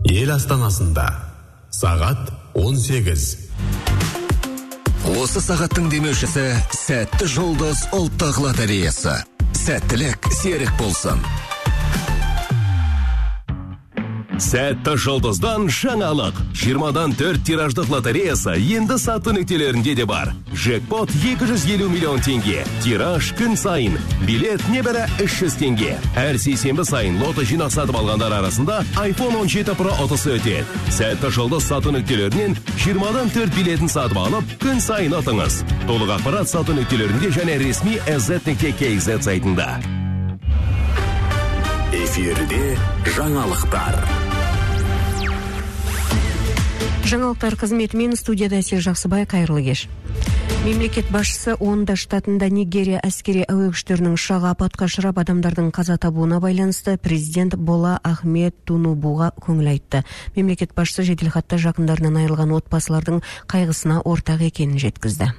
ел астанасында сағат 18. Осы сағаттың демеушісі Сәтті жұлдыз ұлттық лотереясы. Сәттілік серік болсын. Сәтті жұлдыздан жаңалық. 20-дан 4 тираждық лотереясы енді сату нүктелерінде де бар. Жекпот 250 миллион теңге. Тираж күн сайын. Билет небәрі 300 теңге. Әр сейсенбі сайын лото жинақ сатып алғандар арасында iPhone 17 Pro ұтысы өтеді. Сәтті жұлдыз сату нүктелерінен 20-дан 4 билетін сатып алып, күн сайын ұтыңыз. Толық ақпарат сату нүктелерінде және ресми sz.kz сайтында. Эфирде жаңалықтар. Жаңалықтар қызметімен студияда Әсел Жақсыбай, қайырлы кеш. Мемлекет басшысы Ондо штатында Нигерия әскери әуе күштерінің ұшағы апатқа ұшырап адамдардың қаза табуына байланысты президент Бола Ахмед Тунубуға көңіл айтты. Мемлекет басшысы жеделхатта жақындарынан айырылған отбасылардың қайғысына ортақ екенін жеткізді.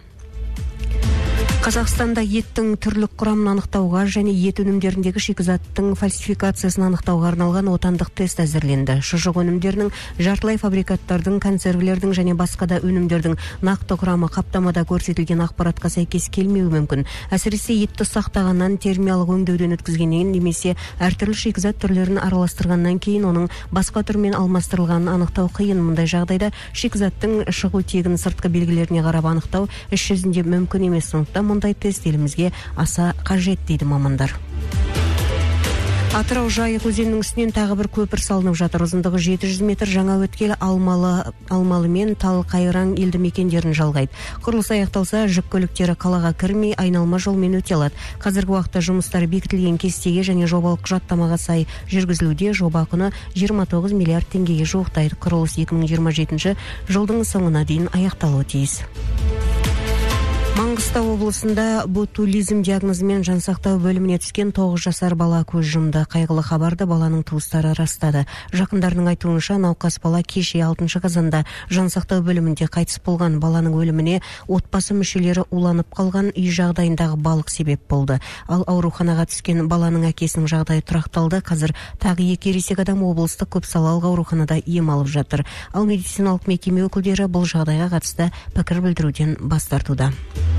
Қазақстанда еттің түрлік құрамын анықтауға және ет өнімдеріндегі шикізаттың фальсификациясын анықтауға арналған отандық тест әзірленді. Шұжық өнімдерінің, жартылай фабрикаттардың, консервілердің және басқа да өнімдердің нақты құрамы қаптамада көрсетілген ақпаратқа сәйкес келмеуі мүмкін. Әсіресе етті сақтағаннан, термиялық өңдеуден өткізгеннен немесе әртүрлі шикізат түрлерін араластырғаннан кейін оның басқа түрмен алмастырылғанын анықтау қиын. Мұндай жағдайда шикізаттың шығу тегін сыртқы белгілеріне қарап анықтау іс жүзінде мүмкін емес. Мұндай тест елімізге аса қажет дейді мамандар. Атырау Жайық өзенінің үстінен тағы бір көпір салынып жатыр. Ұзындығы 700 метр, жаңа өткел Алмалы мен Талқайраң елді мекендерін жалғайды. Құрылыс аяқталса, жүк көліктері қалаға кірмей, айналма жолмен өте алады. Қазіргі уақытта жұмыстары бекітілген кестеге және жобалық құжаттамаға сай жүргізілуде. Жоба құны 29 миллиард теңгеге жуықтайды. Құрылыс 2027 жылдың соңына дейін аяқталуы тиіс. Маңғыстау облысында ботулизм диагнозымен жансақтау бөліміне түскен 9 жасар бала көз жұмды. Қайғылы хабарды баланың туыстары растады. Жақындарының айтуынша, науқас бала кеше 6 қазанда жансақтау бөлімінде қайтыс болған. Баланың өліміне отбасы мүшелері уланып қалған, үй жағдайындағы балық себеп болды. Ал ауруханаға түскен баланың әкесінің жағдайы тұрақталды. Қазір тағы 2 ересек адам облыстық көпсалалы ауруханада ем алып жатыр. Ал медициналық мекеме өкілдері бұл жағдайға қатысты пікір білдіруден бас тартуда.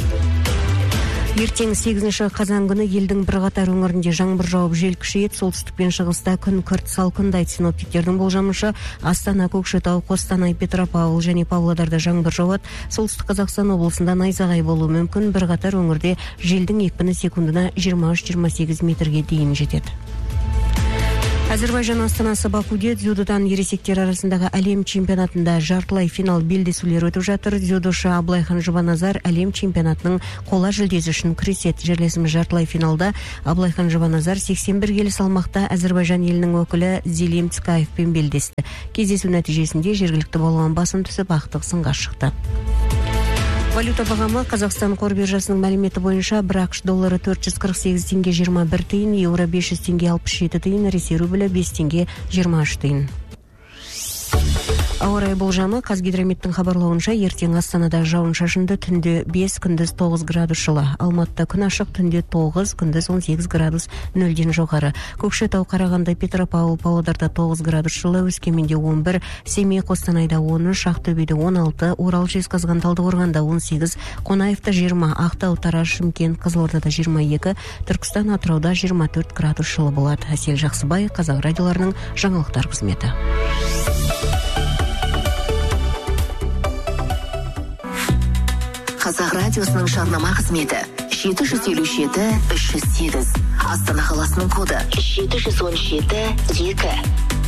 Ертең 8 қазан күні елдің бірқатар өңірінде жаңбыр жауып, жел күшейеді. Солтүстік пен шығыста күн күрт салқындайды. Синоптиктердің болжамынша Астана, Көкшетау, Қостанай, Петропавл және Павлодарда жаңбыр жауады. Солтүстік Қазақстан облысында найзағай болуы мүмкін. Бірқатар өңірде желдің екпіні секундына 23-28 метрге дейін жетеді. Әзербайжан астанасы Бакуде дзюдодан ересектер арасындағы әлем чемпионатында жартылай финал белдесулер өтіп жатыр. Дзюдошы Аблайхан Жұбаназар әлем чемпионатының қола жүлдесі үшін күреседі. Жерлесіміз жартылай финалда Аблайхан Жұбаназар 81 келі салмақта Әзербайжан елінің өкілі Зелим Цкаевпен белдесті. Кездесу нәтижесінде жергілікті балуан басым түсіп ақтық сынға шықты. Валюта бағамы Қазақстан қор биржасының мәліметі бойынша бір ақш доллары 448 теңге 21 тиын, еуро 500 теңге 67 тиын, Ресей рублі 5 теңге 23 тиын. Ауа райы болжамы Қазгидрометтің хабарлауынша ертең Астанада жауын-шашынды, түнде 5, күндіз 9 градус жылы. Алматыда күн ашық, түнде 9, күндіз 18 градус нөлден жоғары. Көкшетау, Қарағанды, Петропавл, Павлодарда 9 градус жылы, Өскеменде 11, Семей, Қостанайда 13, Ақтөбеде 16, Орал, Жезқазған, Талдықорғанда 18, Қонаевта 20, Ақтау, Тараз, Шымкент, Қызылордада 22, Түркістан, Атырауда 24 градус жылы болады. Әсел Жақсыбай, Қазақ радиоларының жаңалықтар қызметі. Қазақ радиосының жарнама қызметі 757-308. Астана қаласының коды 717-2.